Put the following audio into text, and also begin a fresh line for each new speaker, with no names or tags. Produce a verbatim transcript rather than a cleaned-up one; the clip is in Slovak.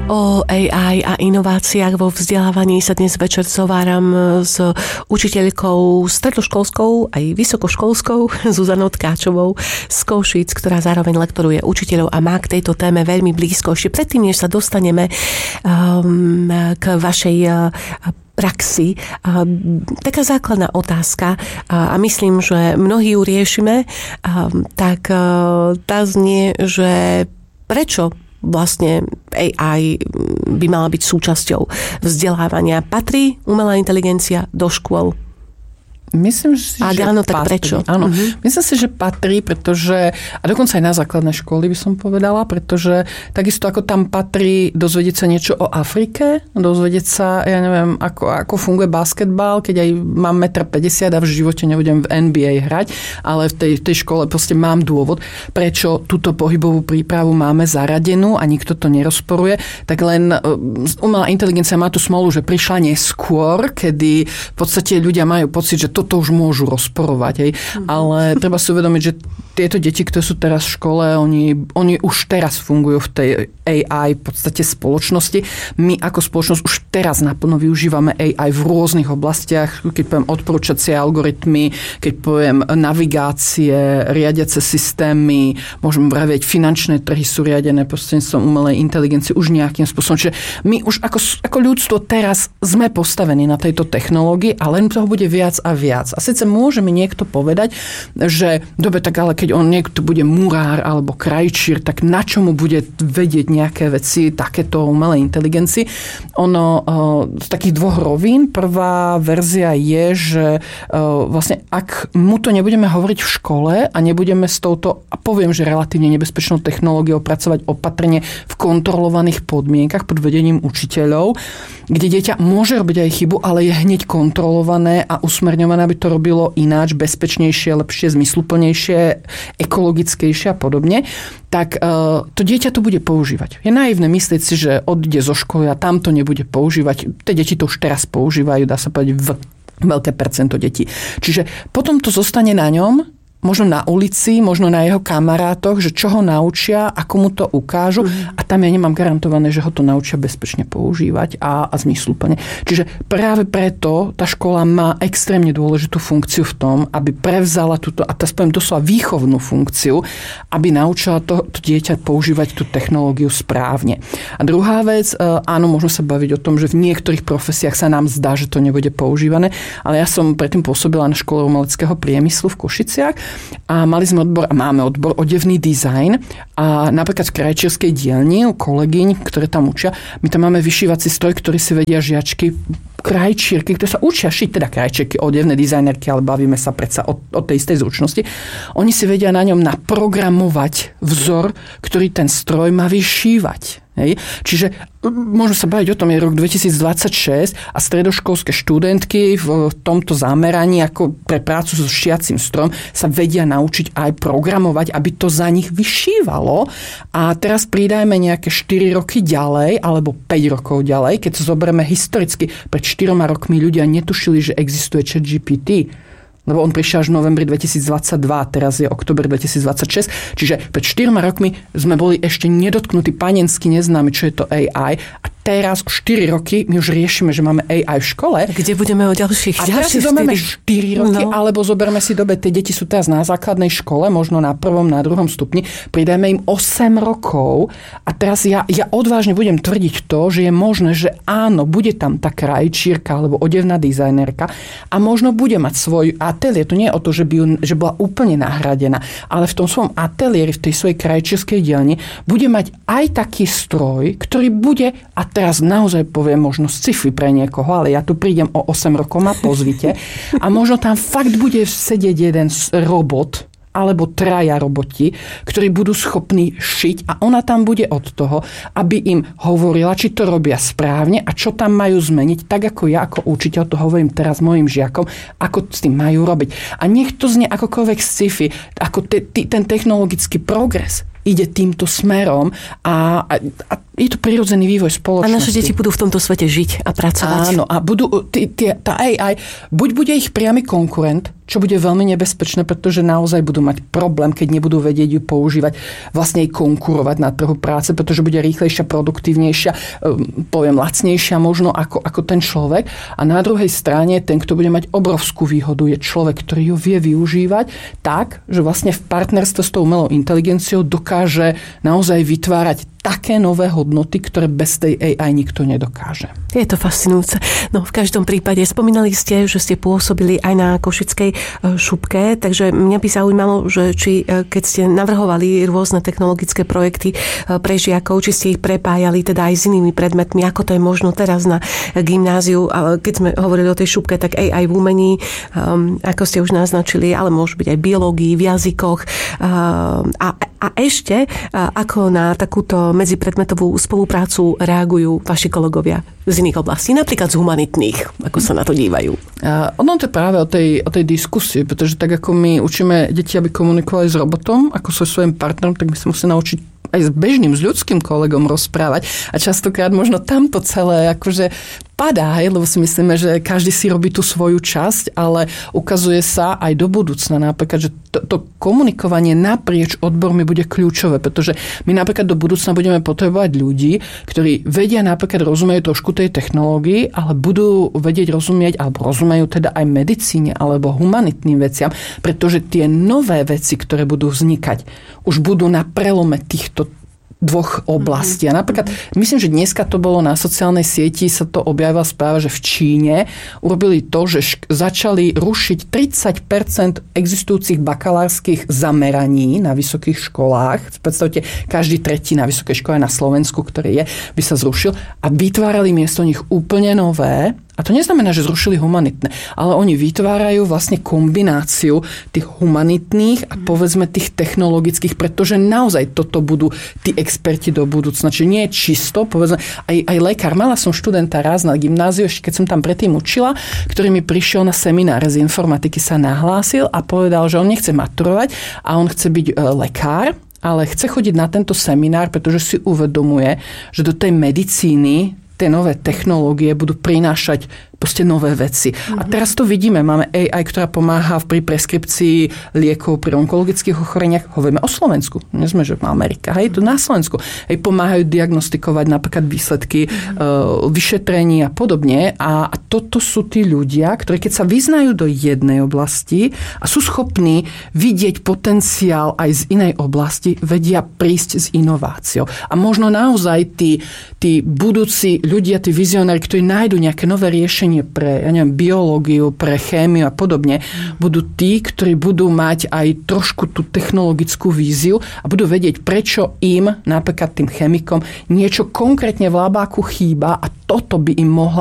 O á í a inováciách vo vzdelávaní sa dnes večer zováram s učiteľkou stredoškolskou aj vysokoškolskou Zuzanou Tkáčovou z Košíc, ktorá zároveň lektoruje učiteľov a má k tejto téme veľmi blízko. Ešte predtým, než sa dostaneme um, k vašej uh, praxi. Taká základná otázka a myslím, že mnohí ju riešime, tak tá znie, že prečo vlastne á í by mala byť súčasťou vzdelávania? Patrí umelá inteligencia do škôl?
Myslím si,
a
že
áno,
patrí.
Tak prečo?
Áno.
Uh-huh.
Myslím si, že patrí, pretože, a dokonca aj na základné školy by som povedala, pretože takisto ako tam patrí dozvedieť sa niečo o Afrike, dozvedieť sa, ja neviem, ako, ako funguje basketbal, keď aj mám jeden päťdesiat metra a v živote nebudem v en bí ej hrať, ale v tej, tej škole proste mám dôvod, prečo túto pohybovú prípravu máme zaradenú a nikto to nerozporuje, tak len umelá inteligencia má tú smolu, že prišla neskôr, kedy v podstate ľudia majú pocit, že toto už môžu rozporovať. Hej. Mm-hmm. Ale treba si uvedomiť, že tieto deti, ktoré sú teraz v škole, oni, oni už teraz fungujú v tej á í v podstate spoločnosti. My ako spoločnosť už teraz naplno využívame á í v rôznych oblastiach, keď poviem odporúčacie algoritmy, keď poviem navigácie, riadiace systémy, môžeme vravieť, finančné trhy sú riadené prostredníctvom umelej inteligencie už nejakým spôsobom. Čiže my už ako, ako ľudstvo teraz sme postavení na tejto technológii a len toho bude viac a viac. A síce môže mi niekto povedať, že dobre, tak ale keď on niekto bude murár alebo krajčír, tak na čo mu bude vedieť nejaké veci takéto umelej inteligencii? Ono z takých dvoch rovín. Prvá verzia je, že vlastne ak mu to nebudeme hovoriť v škole a nebudeme s touto, a poviem, že relatívne nebezpečnou technológiou pracovať opatrne v kontrolovaných podmienkach pod vedením učiteľov, kde dieťa môže robiť aj chybu, ale je hneď kontrolované a usmerňované, aby to robilo ináč, bezpečnejšie, lepšie, zmysluplnejšie, ekologickejšie a podobne, tak uh, to dieťa to bude používať. Je naivné myslieť si, že odíde zo školy a tam to nebude používať. Tie deti to už teraz používajú, dá sa povedať, v veľké percento detí. Čiže potom to zostane na ňom, možno na ulici, možno na jeho kamarátoch, že čo ho naučia, ako mu to ukážu mm. a tam ja nemám garantované, že ho to naučia bezpečne používať a, a zmysluplne. Čiže práve preto tá škola má extrémne dôležitú funkciu v tom, aby prevzala túto, a to spomiem doslova výchovnú funkciu, aby naučila to, to dieťa používať tú technológiu správne. A druhá vec, áno, môžeme sa baviť o tom, že v niektorých profesiách sa nám zdá, že to nebude používané, ale ja som predtým pôsobila na škole umeleckého priemyslu v Košiciach a mali sme odbor, a máme odbor odevný dizajn a napríklad v krajčírskej dielni u kolegyň, ktoré tam učia, my tam máme vyšívací stroj, ktorý si vedia žiačky krajčírky, ktoré sa učia šiť, teda krajčírky, odevné dizajnerky, ale bavíme sa predsa o, o tej istej zručnosti. Oni si vedia na ňom naprogramovať vzor, ktorý ten stroj má vyšívať. Hej. Čiže môžeme sa baviť o tom, je rok dvetisícdvadsaťšesť a stredoškolské študentky v tomto zameraní ako pre prácu so šiacím strom sa vedia naučiť aj programovať, aby to za nich vyšívalo. A teraz pridajme nejaké štyri roky ďalej alebo päť rokov ďalej, keď to zoberieme historicky. Pred štyroma rokmi ľudia netušili, že existuje ChatGPT. Lebo on prišiel až v novembri dvetisícdvadsaťdva, teraz je október dvetisícdvadsaťšesť, čiže pred štyroma rokmi sme boli ešte nedotknutí, panensky neznámi, čo je to á í a teraz o štyri roky my už riešime, že máme á í v škole.
Kde budeme o ďalších
A teraz si zoberieme štyri roky,
no.
alebo zoberme si dobe, tie deti sú teraz na základnej škole, možno na prvom, na druhom stupni, pridajme im osem rokov a teraz ja, ja odvážne budem tvrdiť to, že je možné, že áno, bude tam tá krajčírka alebo odevná dizajnerka a možno bude mať svoj ateliér. To nie je o to, že, by ju, že bola úplne nahradená, ale v tom svojom ateliéri, v tej svojej krajčírskej dielni bude mať aj taký stroj, ktorý bude, a teraz naozaj poviem možno sci-fi pre niekoho, ale ja tu prídem o osem rokov, ma pozvite. A možno tam fakt bude sedieť jeden robot, alebo traja roboti, ktorí budú schopní šiť a ona tam bude od toho, aby im hovorila, či to robia správne a čo tam majú zmeniť, tak ako ja ako učiteľ to hovorím teraz mojim žiakom, ako s tým majú robiť. A nech to znie akokoľvek sci-fi, ako te, te, ten technologický progres ide týmto smerom a, a, a je to prirodzený vývoj spoločnosti.
A naše deti budú v tomto svete žiť a pracovať.
Áno, a budú, tí, tí, tá á í, buď bude ich priamy konkurent, čo bude veľmi nebezpečné, pretože naozaj budú mať problém, keď nebudú vedieť ju používať, vlastne jej konkurovať na trhu práce, pretože bude rýchlejšia, produktívnejšia, poviem lacnejšia možno ako, ako ten človek. A na druhej strane ten, kto bude mať obrovskú výhodu, je človek, ktorý ju vie využívať tak, že vlastne v partnerstve s tou umelou inteligenciou dokáže naozaj vytvárať také nové hodnoty, ktoré bez tej á í nikto nedokáže.
Je to fascinujúce. No v každom prípade spomínali ste, že ste pôsobili aj na košickej šupke, takže mňa by zaujímalo, že či keď ste navrhovali rôzne technologické projekty pre žiakov, či ste ich prepájali teda aj s inými predmetmi, ako to je možno teraz na gymnáziu. Keď sme hovorili o tej šupke, tak aj, aj v umení, ako ste už naznačili, ale môže byť aj v biológii, v jazykoch. A, a ešte, ako na takúto medzipredmetovú spoluprácu reagujú vaši kolegovia z iných oblastí, napríklad z humanitných, ako sa na to dívajú?
A ono to je práve o tej, o tej diskusii, pretože tak ako my učíme deti, aby komunikovali s robotom, ako so svojím partnerom, tak my sa musíme naučiť aj s bežným, s ľudským kolegom rozprávať. A častokrát možno tamto celé akože padá, hej, lebo si myslíme, že každý si robí tú svoju časť, ale ukazuje sa aj do budúcna napríklad, že to, to komunikovanie naprieč odbormi bude kľúčové, pretože my napríklad do budúcna budeme potrebovať ľudí, ktorí vedia napríklad rozumejú trošku tej technológii, ale budú vedieť rozumieť, alebo rozumejú teda aj medicíne alebo humanitným veciam, pretože tie nové veci, ktoré budú vznikať, už budú na prelome týchto dvoch oblastí. A napríklad, myslím, že dneska to bolo na sociálnej sieti, sa to objavila správa, že v Číne urobili to, že šk- začali rušiť tridsať percent existujúcich bakalárskych zameraní na vysokých školách. Predstavte, každý tretí na vysokej škole na Slovensku, ktorý je, by sa zrušil a vytvárali miesto nich úplne nové. A to neznamená, že zrušili humanitné, ale oni vytvárajú vlastne kombináciu tých humanitných a povedzme tých technologických, pretože naozaj toto budú tí experti do budúcna. Čiže nie je čisto, povedzme, aj, aj lekár. Mala som študenta raz na gymnáziu, ešte keď som tam predtým učila, ktorý mi prišiel na seminár z informatiky, sa nahlásil a povedal, že on nechce maturovať a on chce byť e, lekár, ale chce chodiť na tento seminár, pretože si uvedomuje, že do tej medicíny tie nové technológie budú prinášať proste nové veci. Mm-hmm. A teraz to vidíme. Máme á í, ktorá pomáha pri preskripcii liekov pri onkologických ochoreniach. Hovoríme o Slovensku. Nie sme, že v Amerike. Hej, to na Slovensku. Hej, pomáhajú diagnostikovať napríklad výsledky mm-hmm. uh, vyšetrení a podobne. A, a toto sú tí ľudia, ktorí keď sa vyznajú do jednej oblasti a sú schopní vidieť potenciál aj z inej oblasti, vedia prísť s inováciou. A možno naozaj tí, tí budúci ľudia, tí vizionári, ktorí nájdu nejaké nové riešenie pre, ja neviem, biológiu, pre chémiu a podobne, budú tí, ktorí budú mať aj trošku tú technologickú víziu a budú vedieť, prečo im, napríklad tým chemikom, niečo konkrétne v labáku chýba a toto by im mohla